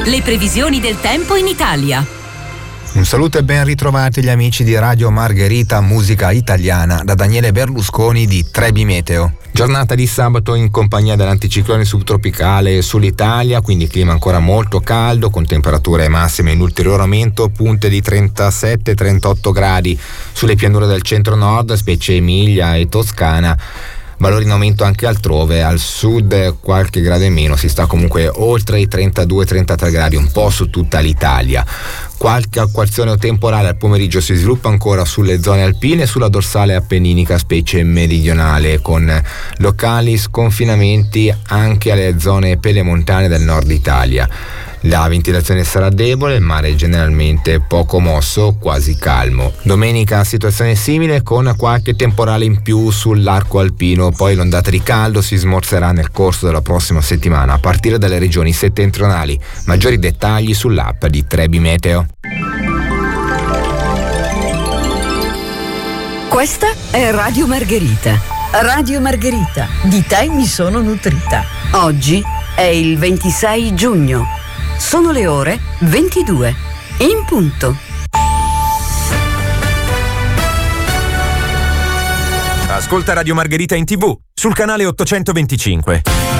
Le previsioni del tempo in Italia. Un saluto e ben ritrovati gli amici di Radio Margherita, musica italiana, da Daniele Berlusconi di Trebi Meteo. Giornata di sabato in compagnia dell'anticiclone subtropicale sull'Italia, quindi clima ancora molto caldo, con temperature massime in ulteriore aumento, punte di 37-38 gradi sulle pianure del centro-nord, specie Emilia e Toscana. Valori in aumento anche altrove, al sud qualche grado in meno, si sta comunque oltre i 32-33 gradi un po' su tutta l'Italia. Qualche acquazzone temporale al pomeriggio si sviluppa ancora sulle zone alpine e sulla dorsale appenninica, specie meridionale, con locali sconfinamenti anche alle zone pedemontane del nord Italia. La ventilazione sarà debole, il mare generalmente poco mosso, quasi calmo. Domenica situazione simile, con qualche temporale in più sull'arco alpino, poi l'ondata di caldo si smorzerà nel corso della prossima settimana a partire dalle regioni settentrionali. Maggiori dettagli sull'app di Trebi Meteo. Questa è Radio Margherita. Radio Margherita, di te mi sono nutrita. Oggi è il 26 giugno. Sono le ore 22. In punto. Ascolta Radio Margherita in TV sul canale 825.